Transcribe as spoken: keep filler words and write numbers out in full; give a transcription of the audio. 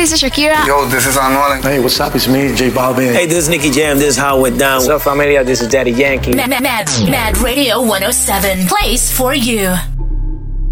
this is Shakira. Yo, this is Anuel. Hey, what's up? It's me, J Balvin. Hey, this is Nicky Jam. This is how it went down. What's up, familia? This is Daddy Yankee. Mad, Mad, Mad Radio one oh seven. Plays for you.